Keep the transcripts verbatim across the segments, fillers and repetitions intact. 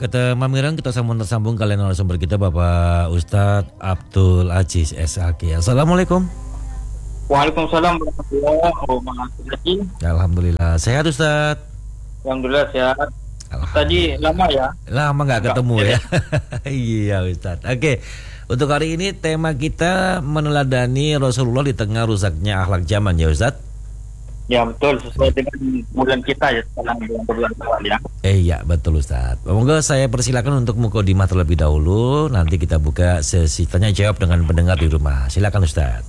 Kata Mamiran, kita sambung tersambung kalian narasumber kita Bapak Ustadz Abdul Aziz S H Q. Assalamualaikum. Waalaikumsalam warahmatullahi wabarakatuh. Alhamdulillah sehat Ustadz. Alhamdulillah sehat. Tadi lama ya? Lama nggak ketemu ya. Iya Ustadz. Oke, untuk hari ini tema kita meneladani Rasulullah di tengah rusaknya akhlak zaman ya Ustadz. Ya betul, sesuai dengan bulan kita ya, sekarang bulan awal ya. Eh iya betul Ustadz. Monggo saya persilakan untuk mukadimah terlebih dahulu. Nanti kita buka sesi tanya jawab dengan pendengar di rumah. Silakan Ustadz.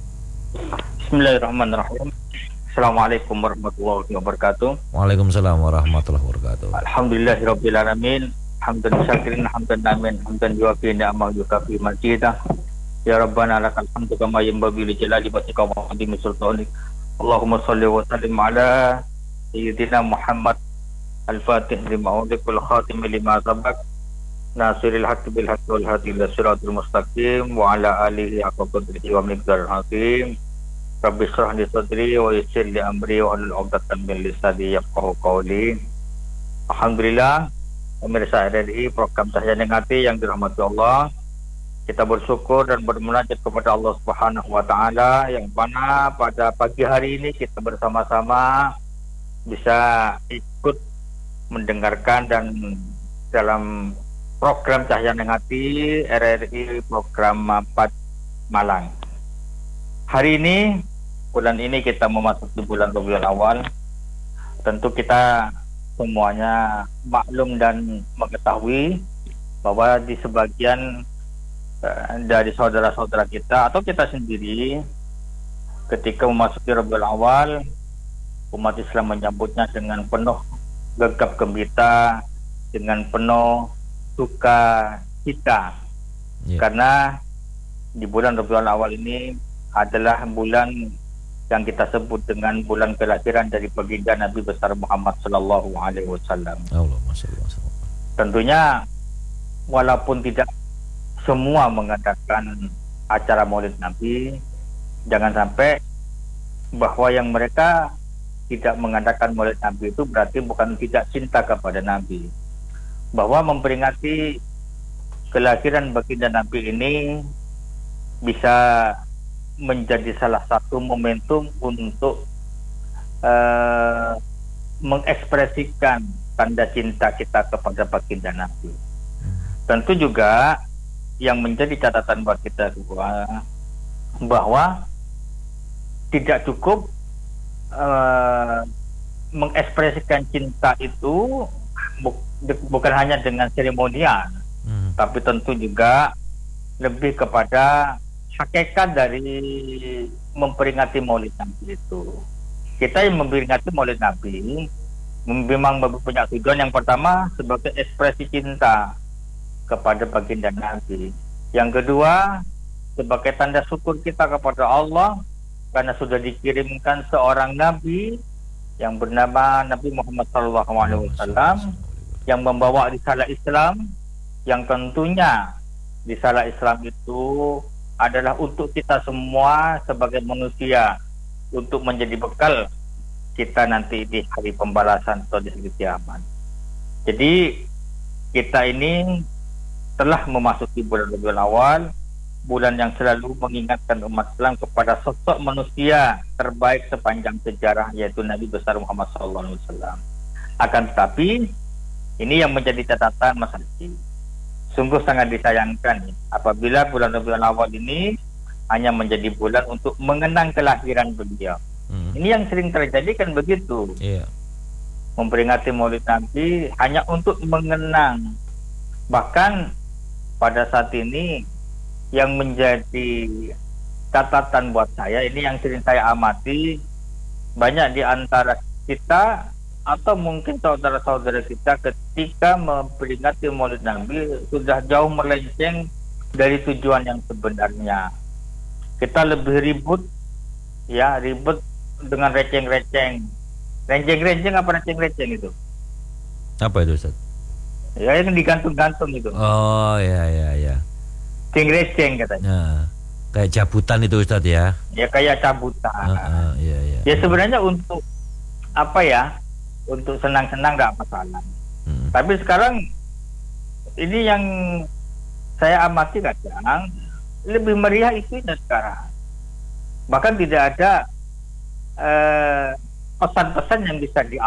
Bismillahirrahmanirrahim. Assalamualaikum warahmatullahi wabarakatuh. Waalaikumsalam warahmatullahi wabarakatuh. Alhamdulillahirabbil alamin. Hamdan syakirin hamdan namin hamdan yuwafi ni'amahu yukafi majidah. Ya Rabbana lakal hamdu kama yanbaghi li jalali wajhika wa 'azimi sultanik. Allahumma salli wa sallim ala sayyidina Muhammad al-Fatih lima ughliqa khatim lima sabaq nasiril haqqi bil haqqi wal hadi ila siratal mustaqim wa ala alihi haqqa qadrihi wa miqdaril azim. Rabbi shrah li sadri wa yassir li amri wa hlul 'uqdatam min lisani yafqahu qawli. Alhamdulillah, pemirsa R R I program Cahaya Ning Hati yang dirahmati Allah. Kita bersyukur dan bermunajat kepada Allah Subhanahu wa taala yang mana pada pagi hari ini kita bersama-sama bisa ikut mendengarkan dan dalam program Cahaya Ning Hati R R I program empat Malang. Hari ini, bulan ini kita memasuki bulan Rabiul Awal. Tentu kita semuanya maklum dan mengetahui bahwa di sebagian dari saudara-saudara kita atau kita sendiri ketika memasuki Rabiul Awal, umat Islam menyambutnya dengan penuh gegap gembira, dengan penuh suka cita, yeah. Karena di bulan Rabiul Awal ini adalah bulan yang kita sebut dengan bulan kelahiran dari baginda Nabi besar Muhammad Sallallahu Alaihi Wasallam. Tentunya walaupun tidak semua mengadakan acara Maulid Nabi, jangan sampai bahwa yang mereka tidak mengadakan Maulid Nabi itu berarti bukan tidak cinta kepada Nabi. Bahwa memperingati kelahiran baginda Nabi ini bisa menjadi salah satu momentum untuk uh, mengekspresikan tanda cinta kita kepada baginda Nabi. Tentu juga yang menjadi catatan buat kita semua bahwa tidak cukup uh, mengekspresikan cinta itu bu bukan hanya dengan seremonial, hmm. tapi tentu juga lebih kepada hakikat dari memperingati Maulid Nabi itu. Kita yang memperingati Maulid Nabi memang punya tujuan yang pertama sebagai ekspresi cinta kepada baginda Nabi. Yang kedua, sebagai tanda syukur kita kepada Allah karena sudah dikirimkan seorang Nabi yang bernama Nabi Muhammad Sallallahu Alaihi Wasallam yang membawa risalah Islam, yang tentunya risalah Islam itu adalah untuk kita semua sebagai manusia, untuk menjadi bekal kita nanti di hari pembalasan atau di hari kiamat. Jadi kita ini telah memasuki bulan Rabiul Awal, bulan yang selalu mengingatkan umat Islam kepada sosok manusia terbaik sepanjang sejarah, yaitu Nabi besar Muhammad Sallallahu Alaihi Wasallam. Akan tetapi ini yang menjadi catatan Mas Haji. Sungguh sangat disayangkan apabila bulan Rabiul Awal ini hanya menjadi bulan untuk mengenang kelahiran beliau. Hmm. Ini yang sering terjadi kan begitu. Yeah. Memperingati Maulid Nabi hanya untuk mengenang. Bahkan pada saat ini yang menjadi catatan buat saya, ini yang sering saya amati, banyak di antara kita atau mungkin saudara-saudara kita ketika memperingati Maulid Nabi sudah jauh melenceng dari tujuan yang sebenarnya. Kita lebih ribut, ya ribut dengan receng-receng. Receng-receng apa receng-receng itu? Apa itu Ustaz? Ya yang digantung-gantung itu. Oh ya ya ya. Ceng-receng katanya. Nah, kayak cabutan itu Ustaz ya? Ya kayak cabutan. Uh, uh, ya, ya. Ya sebenarnya untuk apa ya? Untuk senang-senang nggak masalah. Hmm. Tapi sekarang ini yang saya amati kadang lebih meriah isunya sekarang. Bahkan tidak ada eh, pesan-pesan yang bisa di